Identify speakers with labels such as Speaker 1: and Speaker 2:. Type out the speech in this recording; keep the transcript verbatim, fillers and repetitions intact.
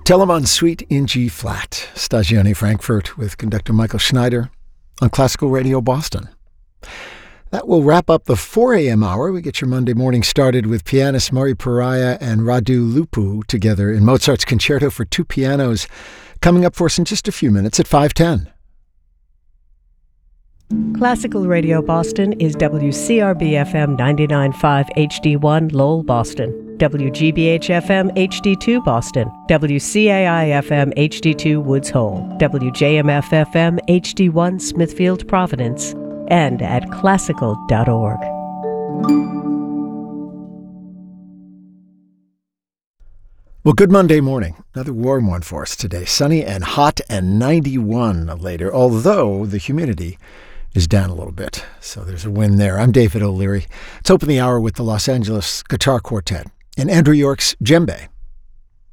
Speaker 1: Telemann Suite in G-flat. Stagione Frankfurt with conductor Michael Schneider on Classical Radio Boston. That will wrap up the four a.m. hour. We get your Monday morning started with pianist Mari Pariah and Radu Lupu together in Mozart's Concerto for Two Pianos, coming up for us in just a few minutes at five ten.
Speaker 2: Classical Radio Boston is W C R B F M ninety-nine point five H D one Lowell, Boston, W G B H F M H D two Boston, W C A I F M H D two Woods Hole, W J M F F M H D one Smithfield, Providence, and at classical dot org.
Speaker 1: Well, good Monday morning. Another warm one for us today. Sunny and hot and ninety-one later, although the humidity is down a little bit. So there's a win there. I'm David O'Leary. Let's open the hour with the Los Angeles Guitar Quartet and Andrew York's djembe.